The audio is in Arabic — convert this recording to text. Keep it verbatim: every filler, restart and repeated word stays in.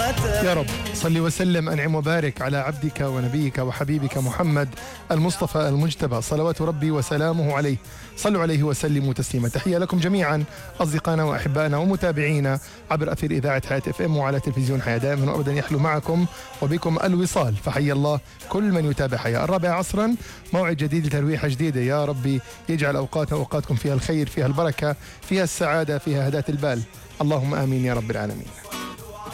يا رب صل وسلم أنعم وبارك على عبدك ونبيك وحبيبك محمد المصطفى المجتبى، صلوات ربي وسلامه عليه. صلوا عليه وسلموا تسليما. تحية لكم جميعا أصدقائنا وأحبائنا ومتابعينا عبر أثير إذاعة حياة اف ام وعلى تلفزيون حياة. دائما وأبدا يحلو معكم وبكم الوصال، فحي الله كل من يتابع حياة. الرابعة عصرا موعد جديد لترويحة جديدة، يا ربي يجعل أوقاتنا وأوقاتكم فيها الخير، فيها البركة، فيها السعادة، فيها هداة البال. اللهم آمين يا رب العالمين.